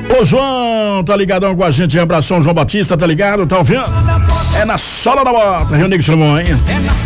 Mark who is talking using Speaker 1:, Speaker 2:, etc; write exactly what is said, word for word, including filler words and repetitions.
Speaker 1: Ô João, tá ligadão com a gente, abração João Batista, tá ligado? Tá ouvindo? É na sola da bota, Rio Negro Simão, hein?